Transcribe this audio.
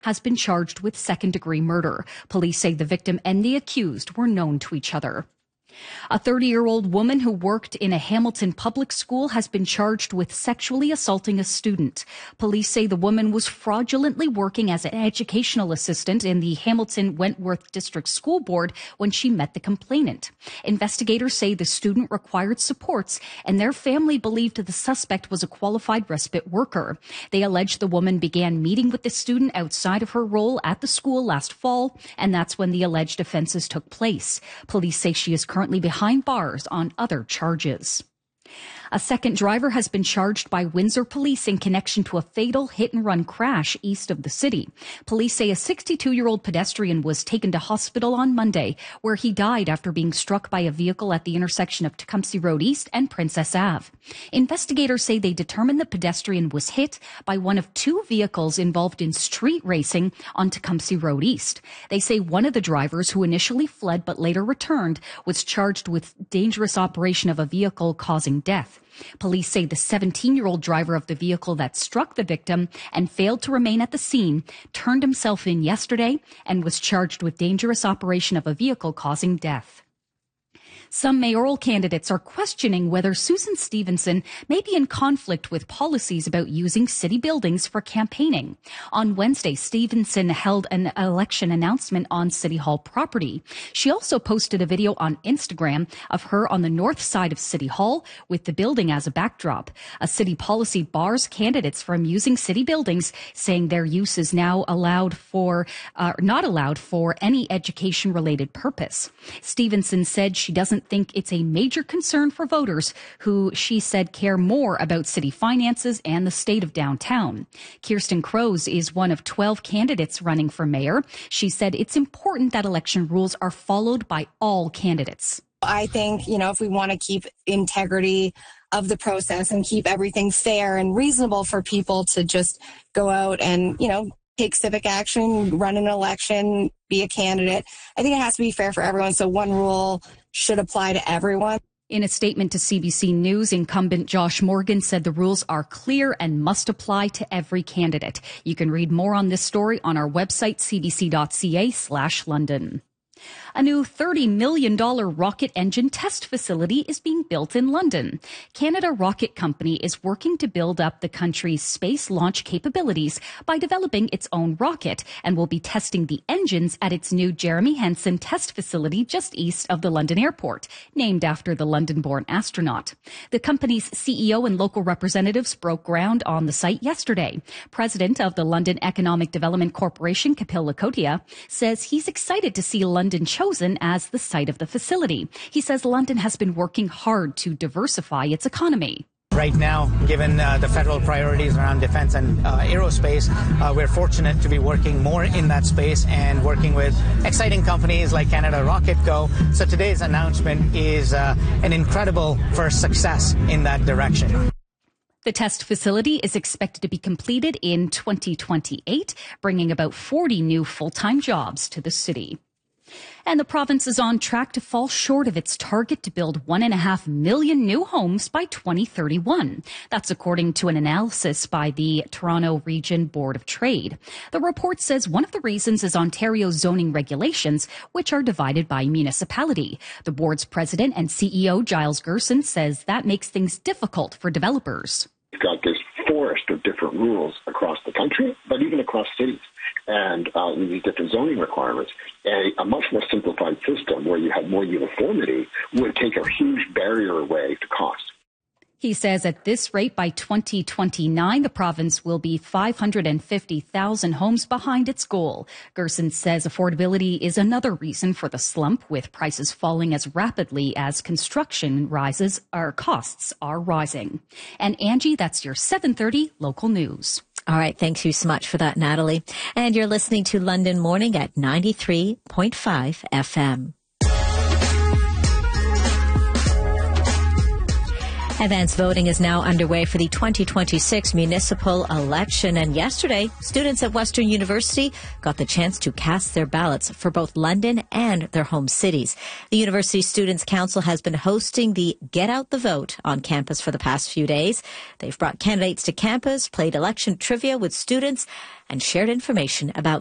has been charged with second-degree murder. Police say the victim and the accused were known to each other. A 30-year-old woman who worked in a Hamilton public school has been charged with sexually assaulting a student. Police say the woman was fraudulently working as an educational assistant in the Hamilton Wentworth District School Board when she met the complainant. Investigators say the student required supports and their family believed the suspect was a qualified respite worker. They allege the woman began meeting with the student outside of her role at the school last fall, and that's when the alleged offenses took place. Police say she is currently behind bars on other charges. A second driver has been charged by Windsor police in connection to a fatal hit-and-run crash east of the city. Police say a 62-year-old pedestrian was taken to hospital on Monday, where he died after being struck by a vehicle at the intersection of Tecumseh Road East and Princess Ave. Investigators say they determined the pedestrian was hit by one of two vehicles involved in street racing on Tecumseh Road East. They say one of the drivers, who initially fled but later returned, was charged with dangerous operation of a vehicle causing death. Police say the 17-year-old driver of the vehicle that struck the victim and failed to remain at the scene turned himself in yesterday and was charged with dangerous operation of a vehicle causing death. Some mayoral candidates are questioning whether Susan Stevenson may be in conflict with policies about using city buildings for campaigning. On Wednesday, Stevenson held an election announcement on City Hall property. She also posted a video on Instagram of her on the north side of City Hall with the building as a backdrop. A city policy bars candidates from using city buildings, saying their use is now not allowed for any education-related purpose. Stevenson said she doesn't think it's a major concern for voters who, she said, care more about city finances and the state of downtown. Kirsten Crows is one of 12 candidates running for mayor. She said it's important that election rules are followed by all candidates. I think, if we want to keep integrity of the process and keep everything fair and reasonable for people to just go out and, take civic action, run an election, be a candidate. I think it has to be fair for everyone. So one rule should apply to everyone. In a statement to CBC News, incumbent Josh Morgan said the rules are clear and must apply to every candidate. You can read more on this story on our website, cbc.ca/London. A new $30 million rocket engine test facility is being built in London. Canada Rocket Company is working to build up the country's space launch capabilities by developing its own rocket and will be testing the engines at its new Jeremy Henson test facility just east of the London airport, named after the London-born astronaut. The company's CEO and local representatives broke ground on the site yesterday. President of the London Economic Development Corporation, Kapil Lakhotia, says he's excited to see London chosen as the site of the facility. He says London has been working hard to diversify its economy. Right now, given the federal priorities around defense and aerospace, we're fortunate to be working more in that space and working with exciting companies like Canada Rocket Co. So today's announcement is an incredible first success in that direction. The test facility is expected to be completed in 2028, bringing about 40 new full-time jobs to the city. And the province is on track to fall short of its target to build 1.5 million new homes by 2031. That's according to an analysis by the Toronto Region Board of Trade. The report says one of the reasons is Ontario's zoning regulations, which are divided by municipality. The board's president and CEO, Giles Gerson, says that makes things difficult for developers. We've got this forest of different rules across the country, but even across cities. And these different zoning requirements, a much more simplified system where you have more uniformity would take a huge barrier away to cost. He says at this rate, by 2029, the province will be 550,000 homes behind its goal. Gerson says affordability is another reason for the slump, with prices falling as rapidly as construction rises, our costs are rising. And Angie, that's your 7:30 local news. All right. Thanks you so much for that, Natalie. And you're listening to London Morning at 93.5 FM. Advanced voting is now underway for the 2026 municipal election. And yesterday, students at Western University got the chance to cast their ballots for both London and their home cities. The University Students' Council has been hosting the Get Out the Vote on campus for the past few days. They've brought candidates to campus, played election trivia with students, and shared information about